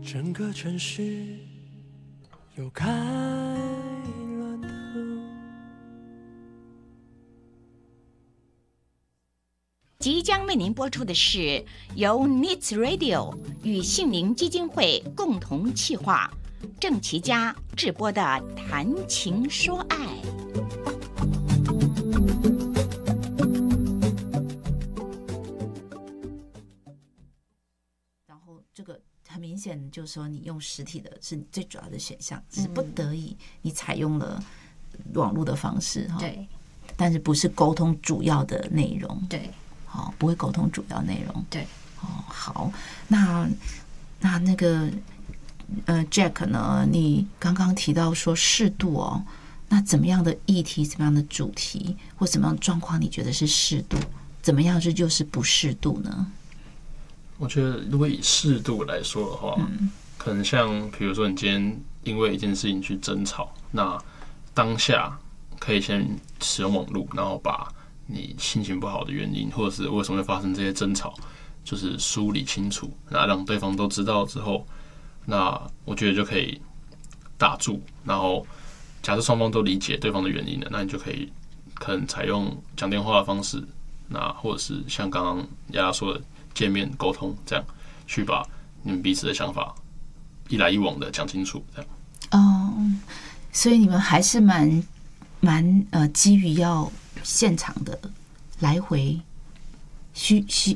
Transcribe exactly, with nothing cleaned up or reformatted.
整个城市又开了灯。 即将为您播出的是由 Needs Radio 与杏林基金会共同企划，郑其嘉制播的《谈情说爱》。 然后这个很明显就是说，你用实体的是你最主要的选项，只是不得已你采用了网络的方式哈。 对， 但是不是沟通主要的内容。 对。 哦，不会沟通主要内容。 对， 哦，好，那那那个呃，Jack 呢？你刚刚提到说适度哦，那怎么样的议题、怎么样的主题或怎么样的状况，你觉得是适度？怎么样这就是不适度呢？ 我觉得，如果以适度来说的话，嗯、可能像比如说，你今天因为一件事情去争吵，那当下可以先使用网络，然后把你心情不好的原因，或者是为什么会发生这些争吵，就是梳理清楚，那让对方都知道之后，那我觉得就可以打住。然后，假设双方都理解对方的原因了，那你就可以可能采用讲电话的方式，那或者是像刚刚丫丫说的见面沟通，这样去把你们彼此的想法一来一往的讲清楚，这样。 哦，所以你们还是蛮蛮呃，基于要现场的来回需需